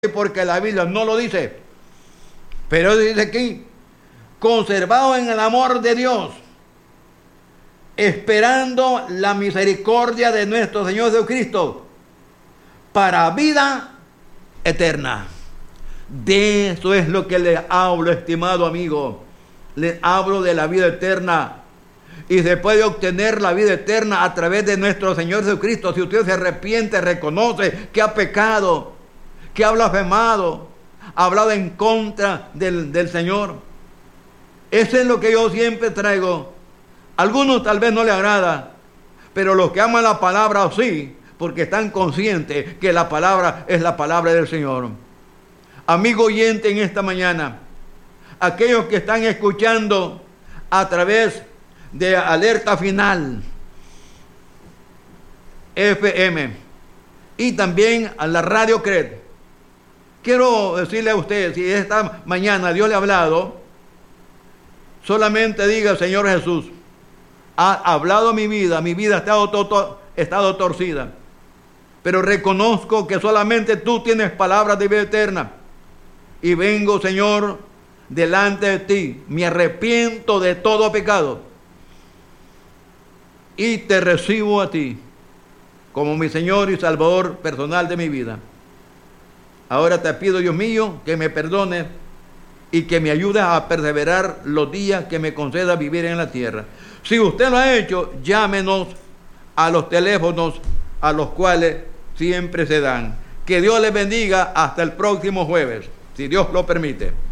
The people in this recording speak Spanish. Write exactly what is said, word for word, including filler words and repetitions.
porque la Biblia no lo dice, pero dice aquí, conservado en el amor de Dios, esperando la misericordia de nuestro Señor Jesucristo para vida eterna. De eso es lo que les hablo, estimado amigo. Les hablo de la vida eterna. Y se puede obtener la vida eterna a través de nuestro Señor Jesucristo. Si usted se arrepiente, reconoce que ha pecado, que ha blasfemado, ha hablado en contra del, del Señor. Eso es lo que yo siempre traigo. A algunos tal vez no les agrada, pero los que aman la palabra sí, porque están conscientes que la palabra es la palabra del Señor. Amigo oyente, en esta mañana, aquellos que están escuchando a través de Alerta Final F M y también a la Radio Cred, quiero decirle a usted, si esta mañana Dios le ha hablado, solamente diga: Señor Jesús, ha hablado mi vida, mi vida ha estado, to, to, estado torcida, pero reconozco que solamente tú tienes palabras de vida eterna, y vengo, Señor, delante de ti, me arrepiento de todo pecado, y te recibo a ti, como mi Señor y Salvador personal de mi vida. Ahora te pido, Dios mío, que me perdones y que me ayudes a perseverar los días que me conceda vivir en la tierra. Si usted lo ha hecho, llámenos a los teléfonos a los cuales siempre se dan. Que Dios les bendiga hasta el próximo jueves, si Dios lo permite.